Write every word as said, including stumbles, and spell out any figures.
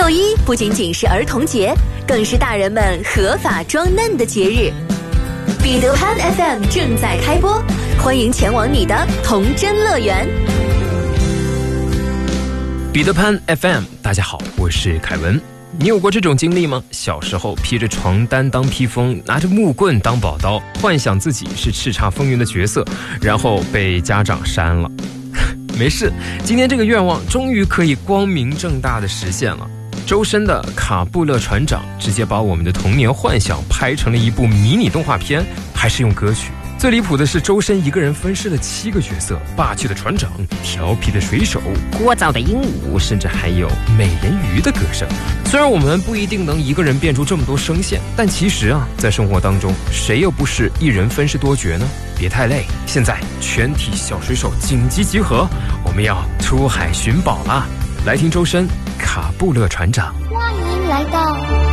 六一不仅仅是儿童节，更是大人们合法装嫩的节日。彼得潘 F M 正在开播，欢迎前往你的童真乐园。 彼得潘 F M， 大家好，我是凯文。你有过这种经历吗？小时候披着床单当披风，拿着木棍当宝刀，幻想自己是叱咤风云的角色，然后被家长删了。没事，今天这个愿望终于可以光明正大的实现了。周深的《卡布勒船长》直接把我们的童年幻想拍成了一部迷你动画片，还是用歌曲。最离谱的是，周深一个人分饰了七个角色：霸气的船长、调皮的水手、聒噪的鹦鹉，甚至还有美人鱼的歌声。虽然我们不一定能一个人变出这么多声线，但其实啊，在生活当中，谁又不是一人分饰多角呢？别太累，现在全体小水手紧急集合，我们要出海寻宝啦！来听周深《卡布勒船长》。 欢迎来到